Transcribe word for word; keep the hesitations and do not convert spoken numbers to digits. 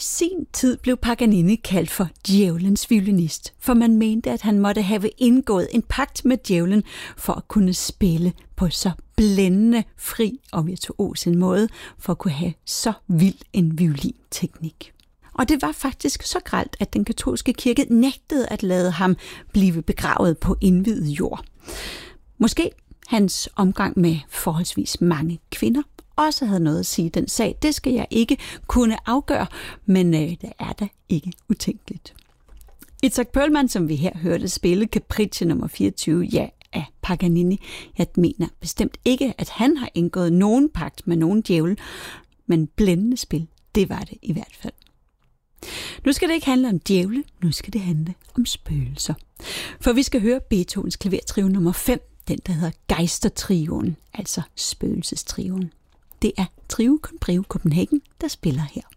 sin tid blev Paganini kaldt for djævelens violinist, for man mente, at han måtte have indgået en pagt med djævlen for at kunne spille på så blændende, fri og virtuos en måde, for at kunne have så vild en violinteknik. Og det var faktisk så grelt, at den katolske kirke nægtede at lade ham blive begravet på indviet jord. Måske hans omgang med forholdsvis mange kvinder også havde noget at sige den sag. Det skal jeg ikke kunne afgøre, men øh, det er da ikke utænkeligt. Itzhak Perlman, som vi her hørte spille Capriccio nummer fireogtyve, ja, af Paganini, jeg mener bestemt ikke, at han har indgået nogen pagt med nogen djævel, men blændende spil, det var det i hvert fald. Nu skal det ikke handle om djævle, nu skal det handle om spøgelser. For vi skal høre Beethovens klavertrio nummer fem, den der hedder Geistertrioen, altså spøgelsestrioen. Det er Trio con Brio Copenhagen, der spiller her.